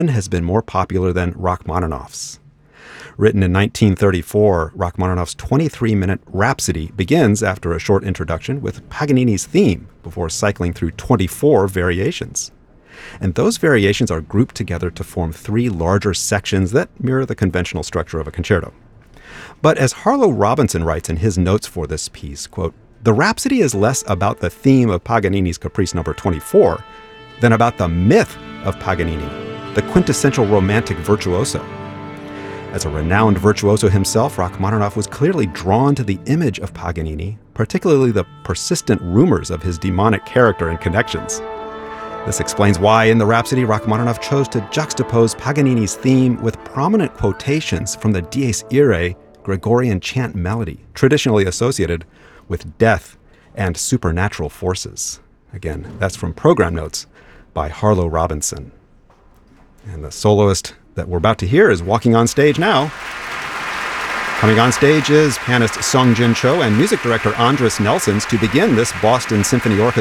has been more popular than Rachmaninoff's. Written in 1934, Rachmaninoff's 23-minute Rhapsody begins after a short introduction with Paganini's theme before cycling through 24 variations. And those variations are grouped together to form three larger sections that mirror the conventional structure of a concerto. But as Harlow Robinson writes in his notes for this piece, quote, "The Rhapsody is less about the theme of Paganini's Caprice No. 24 than about the myth of Paganini, the quintessential romantic virtuoso. As a renowned virtuoso himself, Rachmaninoff was clearly drawn to the image of Paganini, particularly the persistent rumors of his demonic character and connections. This explains why in the Rhapsody, Rachmaninoff chose to juxtapose Paganini's theme with prominent quotations from the Dies Irae Gregorian chant melody, traditionally associated with death and supernatural forces." Again, that's from program notes by Harlow Robinson. And the soloist that we're about to hear is walking on stage now. Coming on stage is pianist Sung Jin Cho and music director Andres Nelsons to begin this Boston Symphony Orchestra